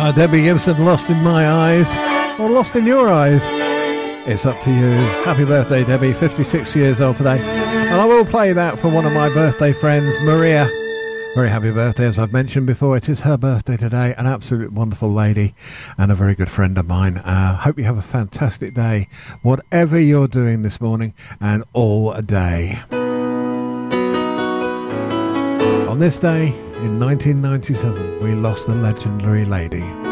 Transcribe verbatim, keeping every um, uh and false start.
Uh, Debbie Gibson, Lost in My Eyes, or Lost in Your Eyes. It's up to you. Happy birthday, Debbie, fifty-six years old today. And I will play that for one of my birthday friends, Maria. Very happy birthday, as I've mentioned before. It is her birthday today. An absolute wonderful lady and a very good friend of mine. Uh, hope you have a fantastic day, whatever you're doing this morning and all day. On this day, in nineteen ninety-seven, we lost a legendary lady.